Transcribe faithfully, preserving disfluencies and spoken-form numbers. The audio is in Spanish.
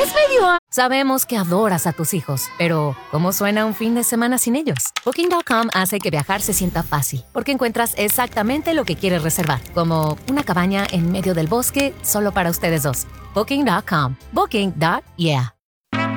es medio... Sabemos que adoras a tus hijos, pero ¿cómo suena un fin de semana sin ellos? Booking punto com hace que viajar se sienta fácil, porque encuentras exactamente lo que quieres reservar, como una cabaña en medio del bosque solo para ustedes dos. Booking punto com. Booking. Yeah.